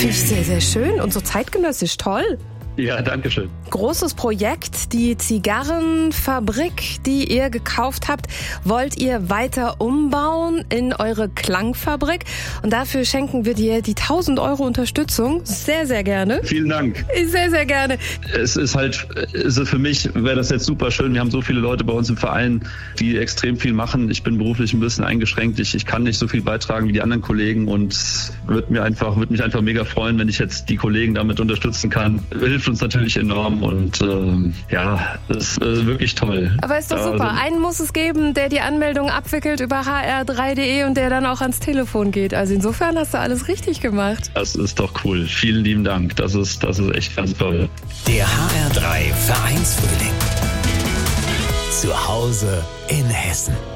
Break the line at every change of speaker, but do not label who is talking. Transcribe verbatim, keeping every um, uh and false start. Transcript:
Finde ich sehr, sehr schön und so zeitgenössisch toll.
Ja, danke schön.
Großes Projekt, die Zigarrenfabrik, die ihr gekauft habt, wollt ihr weiter umbauen in eure Klangfabrik. Und dafür schenken wir dir die tausend Euro Unterstützung. Sehr, sehr gerne.
Vielen Dank.
Sehr, sehr gerne.
Es ist halt, also für mich wäre das jetzt super schön. Wir haben so viele Leute bei uns im Verein, die extrem viel machen. Ich bin beruflich ein bisschen eingeschränkt. Ich, ich kann nicht so viel beitragen wie die anderen Kollegen und würde mir einfach, würde mich einfach mega freuen, wenn ich jetzt die Kollegen damit unterstützen kann. Hilft uns natürlich enorm und ähm, ja, das ist äh, wirklich toll.
Aber ist doch super. Also, einen muss es geben, der die Anmeldung abwickelt über h r drei punkt d e und der dann auch ans Telefon geht. Also insofern hast du alles richtig gemacht.
Das ist doch cool. Vielen lieben Dank. Das ist, das ist echt ganz toll.
Der H R drei Vereinsfrühling. Zu Hause in Hessen.